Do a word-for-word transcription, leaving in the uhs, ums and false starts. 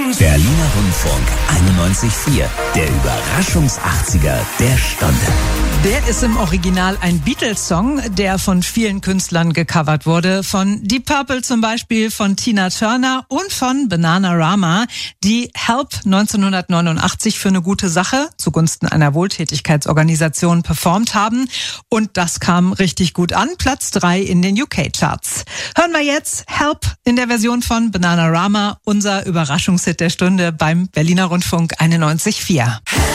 Berliner Rundfunk einundneunzig Komma vier. Der Überraschungs-achtziger der Stunde. Der ist im Original ein Beatles-Song, der von vielen Künstlern gecovert wurde. Von Deep Purple zum Beispiel, von Tina Turner und von Bananarama, die Help neunzehnhundertneunundachtzig für eine gute Sache zugunsten einer Wohltätigkeitsorganisation performt haben. Und das kam richtig gut an. Platz drei in den U K-Charts. Hören wir jetzt Help in der Version von Bananarama, unser Überraschungshit der Stunde beim Berliner Rundfunk einundneunzig Komma vier.